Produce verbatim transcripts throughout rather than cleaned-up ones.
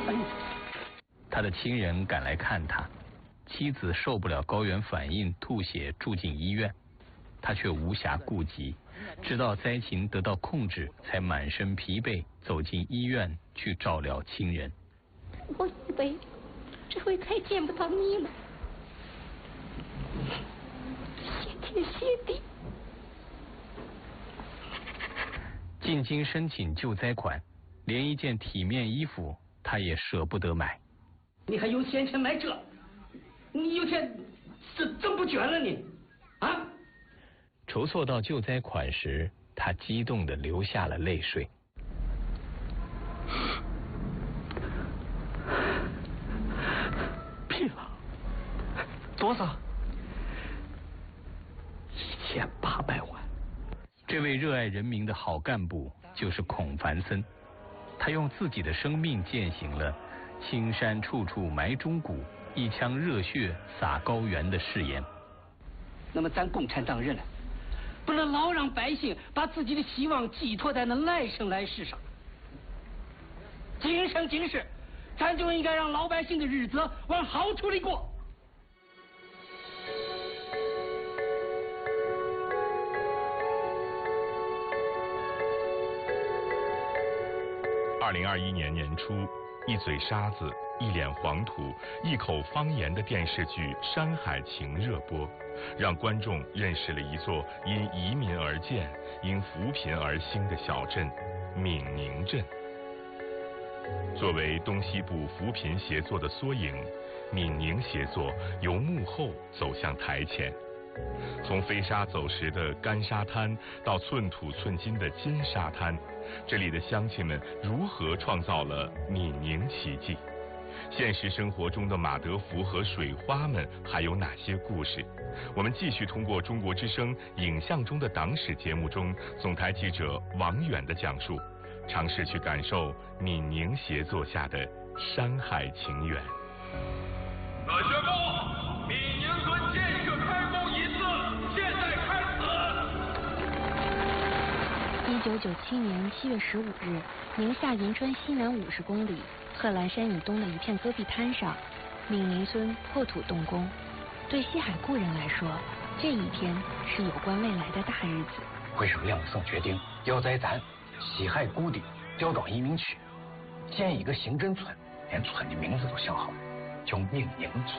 他的亲人赶来看他，妻子受不了高原反应吐血住进医院，他却无暇顾及，直到灾情得到控制，才满身疲惫走进医院去照料亲人。 我以为这回再见不到你了，谢天谢地。 进京申请救灾款，连一件体面衣服他也舍不得买。 你还有闲钱买这？你有天怎怎不捐了你？啊？ 筹措到救灾款时，他激动地流下了泪水。 批了多少？一千八百万。 这位热爱人民的好干部就是孔繁森，他用自己的生命践行了青山处处埋忠骨，一腔热血洒高原的誓言。 那么咱共产党人呢，不能老让百姓把自己的希望寄托在那来生来世上。今生今世，咱就应该让老百姓的日子往好处里过。 二零二一年年初，一嘴沙子、一脸黄土、一口方言的电视剧《山海情》热播，让观众认识了一座因移民而建、因扶贫而兴的小镇——闽宁镇。作为东西部扶贫协作的缩影，闽宁协作由幕后走向台前。从飞沙走石的干沙滩到寸土寸金的金沙滩，这里的乡亲们如何创造了闽宁奇迹？现实生活中的马德福和水花们还有哪些故事？我们继续通过中国之声影像中的党史节目中总台记者王远的讲述，尝试去感受闽宁协作下的山海情缘。 我宣布，闽宁村建设开工仪式现在开始。一九九七年七月十五日，宁夏银川西南五十公里贺兰山以东的一片戈壁滩上，闽宁村破土动工。对西海故人来说，这一天是有关未来的大日子。 会省两省决定要在咱西海固的刁庄移民区建一个行政村，连村的名字都想好了，叫闽宁村。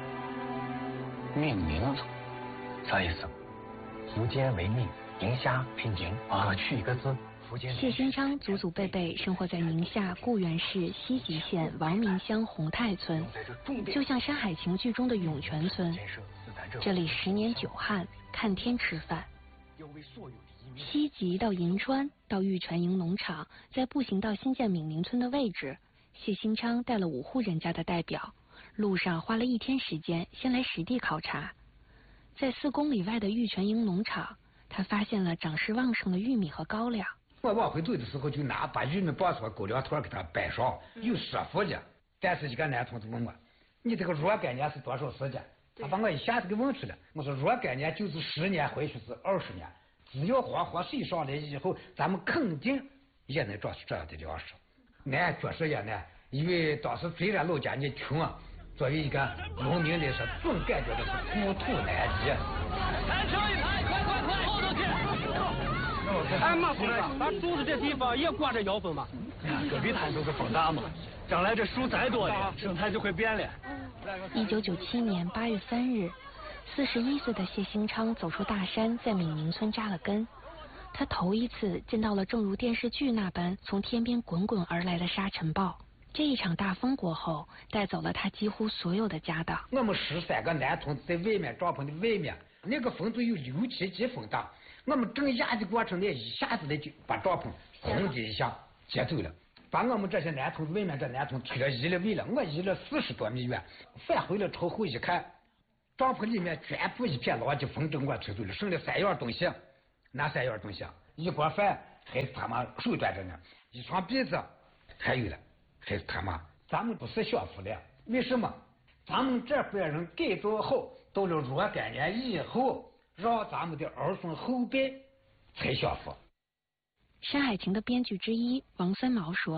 闽宁村啥意思？福建为闽，宁夏配宁，各取一个字。 谢兴昌祖祖辈辈生活在宁夏固原市西吉县王明乡洪泰村，就像《山海情》剧中的涌泉村。这里十年九旱，看天吃饭。西吉到银川到玉泉营农场，在步行到新建闽宁村的位置，谢兴昌带了五户人家的代表，路上花了一天时间，先来实地考察。在四公里外的玉泉营农场，他发现了长势旺盛的玉米和高粱。 我往回走的时候，就拿把玉米绑出狗粮团给它摆上，有说服的。但是一个男同志问我，你这个若干年是多少时间？他把我一下子给问出来。我说若干年就是十年，回去是二十年。只要黄河水上来以后，咱们肯定也能找出这样的粮食。俺确实也难，因为当时虽然老家你穷啊，作为一个农民来说，总感觉到是故土难移。 来上一排，快快快，后头去！俺马出来，咱住的这地方也挂着妖风嘛。 戈壁滩都是风大嘛，将来这树再多的，生态就会变了。 一九九七年八月三日，四十一岁的谢兴昌走出大山，在闽宁村扎了根。他头一次见到了正如电视剧那般从天边滚滚而来的沙尘暴。这一场大风过后，带走了他几乎所有的家当。 我们十三个男同志在外面帐篷的外面，那个风就有六七级风大，我们正压的过程呢，一下子呢就把帐篷轰的一下接走了，把我们这些男同志外面这男同志推了移了位了，我移了四十多米远，返回了朝后一看，帐篷里面全部一片垃圾，风正给我吹走了，剩了三样东西。哪三样东西？一锅饭还是他妈手端着呢，一床被子还有了，还是他妈咱们不是享福了。为什么？咱们这辈人改造好，到了若干年以后，让咱们的儿孙后辈才享福。 《山海情》的编剧之一王三毛说，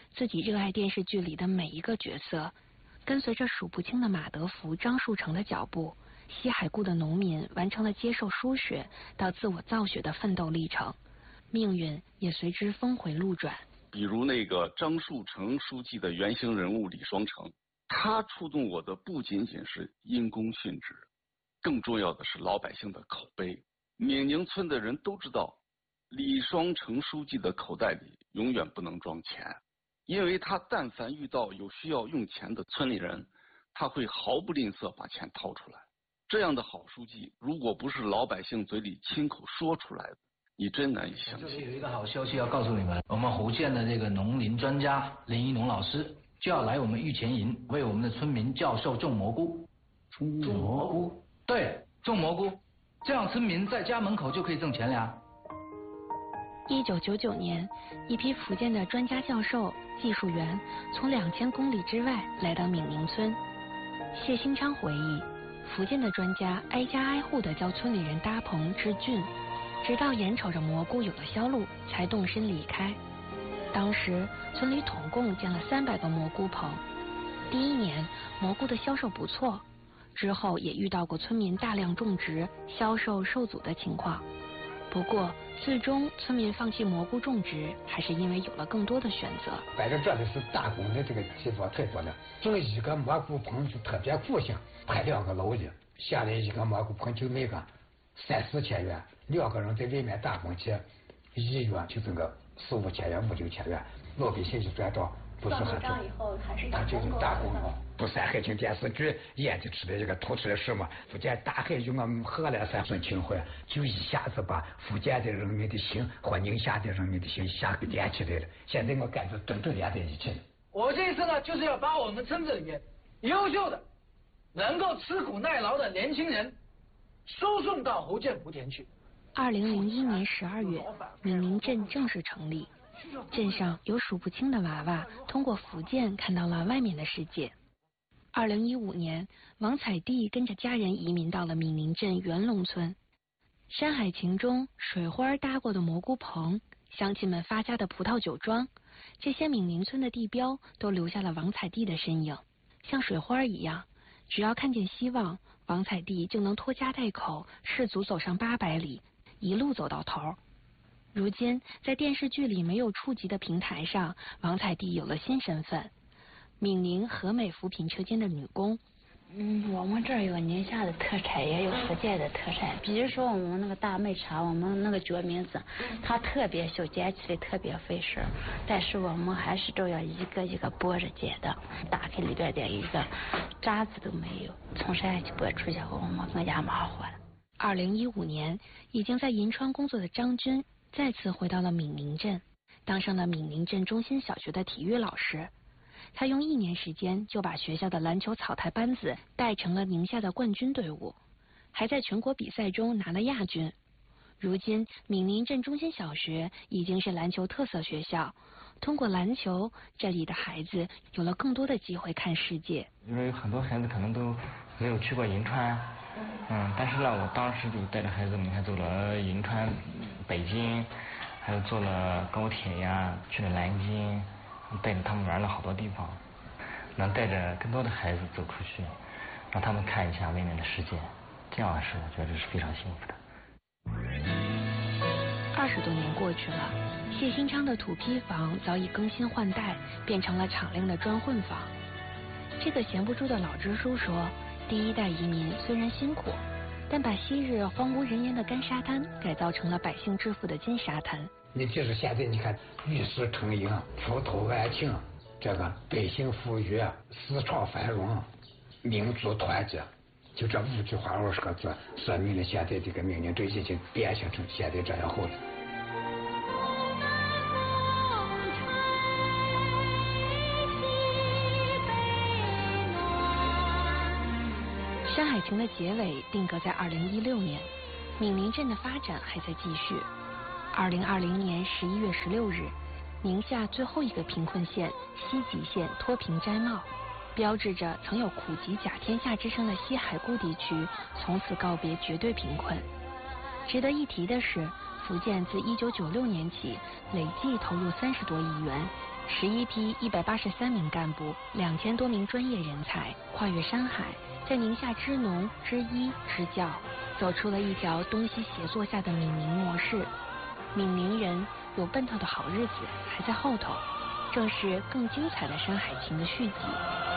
自己热爱电视剧里的每一个角色，跟随着数不清的马德福、张树成的脚步，西海固的农民完成了接受输血到自我造血的奋斗历程，命运也随之峰回路转。 比如那个张树成书记的原型人物李双成，他触动我的不仅仅是因公殉职，更重要的是老百姓的口碑。闽宁村的人都知道，李双成书记的口袋里永远不能装钱，因为他但凡遇到有需要用钱的村里人，他会毫不吝啬把钱掏出来。这样的好书记，如果不是老百姓嘴里亲口说出来的，你真难以相信。 这里有一个好消息要告诉你们，我们福建的这个农林专家林一农老师就要来我们玉泉营为我们的村民教授种蘑菇。种蘑菇？对，种蘑菇，这样村民在家门口就可以挣钱了呀。 一九九九年，一批福建的专家教授、技术员从两千公里之外来到闽宁村。谢兴昌回忆，福建的专家挨家挨户地教村里人搭棚治菌，直到眼瞅着蘑菇有了销路，才动身离开。当时村里统共建了三百个蘑菇棚，第一年蘑菇的销售不错，之后也遇到过村民大量种植、销售受阻的情况。不过，最终村民放弃蘑菇种植，还是因为有了更多的选择。 摆在这里是打工的这个地方太多了，种一个蘑菇棚就特别富兴，拍两个楼的，下来一个蘑菇棚就卖个三四千元，两个人在外面打工去，一月就挣个四五千元、五六千元，老百姓就赚到不是很多。 账以后还是他就是打工嘛，不是还听电视剧演的出来这个突出来什么？福建大海就我们河南山村情怀，就一下子把福建的人民的心和宁夏的人民的心一下给连起来了。现在我感觉真正连在一起了。 我这一次呢，就是要把我们村子里面优秀的、能够吃苦耐劳的年轻人输送到福建莆田去。 二零零一年十二月，闽宁镇正式成立。镇上有数不清的娃娃通过福建看到了外面的世界。二零一五年，王彩娣跟着家人移民到了闽宁镇元龙村。山海情中水花搭过的蘑菇棚，乡亲们发家的葡萄酒庄，这些闽宁村的地标都留下了王彩娣的身影。像水花一样，只要看见希望，王彩娣就能拖家带口，赤足走上八百里，一路走到头。如今，在电视剧里没有触及的平台上，王彩娣有了新身份——闽宁和美扶贫车间的女工。 嗯，我们这儿有宁夏的特产，也有福建的特产。比如说我们那个大麦茶，我们那个脚名字，它特别小，捡起来特别费事，但是我们还是都要一个一个剥着捡的，打开里边连一个渣子都没有，从山上去剥出去后，我们更加忙活了。 二零一五年，已经在银川工作的张军再次回到了闽宁镇，当上了闽宁镇中心小学的体育老师。他用一年时间就把学校的篮球草台班子带成了宁夏的冠军队伍，还在全国比赛中拿了亚军。如今，闽宁镇中心小学已经是篮球特色学校，通过篮球，这里的孩子有了更多的机会看世界。 因为很多孩子可能都没有去过银川，嗯，但是呢，我当时就带着孩子们还走了银川、北京，还有坐了高铁呀，去了南京，带着他们玩了好多地方，能带着更多的孩子走出去，让他们看一下外面的世界，这样是我觉得是非常幸福的。 二十多年过去了，谢兴昌的土坯房早已更新换代，变成了敞亮的砖混房。这个闲不住的老支书说，第一代移民虽然辛苦，但把昔日荒无人烟的干沙滩改造成了百姓致富的金沙滩。 你就是现在你看玉石成营、葡萄安庆，这个百姓富裕、市场繁荣、民族团结，就这五句话二十个字，说明了现在这个闽宁镇已经变形成现在这样后了。 山海情的结尾定格在二零一六年，闽宁镇的发展还在继续。二零二零年十一月十六日，宁夏最后一个贫困县西吉县脱贫摘帽，标志着曾有苦极甲天下之称的西海固地区从此告别绝对贫困。值得一提的是，福建自一九九六年起累计投入三十多亿元， 十一批一百八十三名干部，两千多名专业人才，跨越山海，在宁夏支农、支医、支教，走出了一条东西协作下的闽宁模式。闽宁人有奔头的好日子还在后头，正是更精彩的山海情的续集。